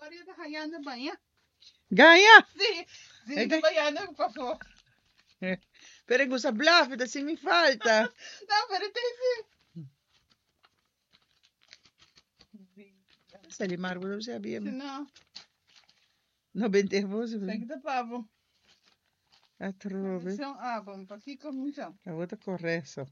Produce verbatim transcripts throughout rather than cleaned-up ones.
Maria da Rayana Banha. Gaia! Sì, sì, E di te- Baiana, per favore. Eh, Pero gusta bluff, se mi falta. No, per te sì. Sai di Marco, non Se sapevo. no, No, ben nervoso. sai che da pavo. A trove. Siamo a un po' chi cominciamo. A volta corresso.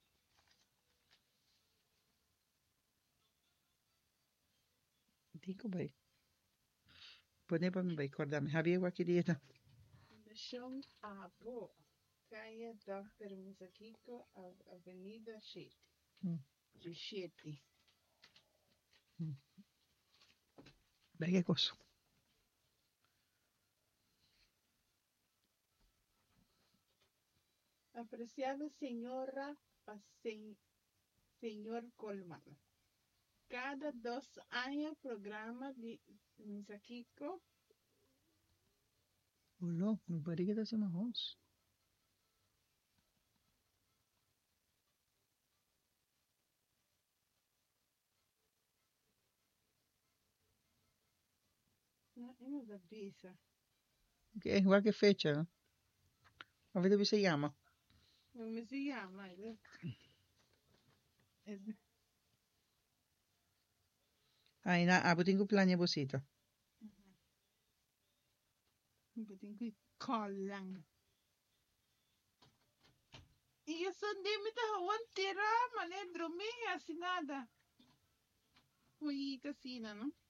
Dico bem. Pode para me recordar-me. Havia qualquer dia. Deixamos a boa. Caia doutor Musaquico, Avenida Sete. Hum. De Sete. Bem, que coisa. Apreciada senhora, a sen, senhor Coleman. Cada dos años programa de Musaquico. Olô, não pode que tá sem marrons. Não, eu não da brisa. Que é igual que fecha, né? A vida se chama. Como se chama? Aí na abo tem que planear bocita. Tem que colar. E eu sou de me dar uma tira, mas nem dormir assim nada. Fui casina, não?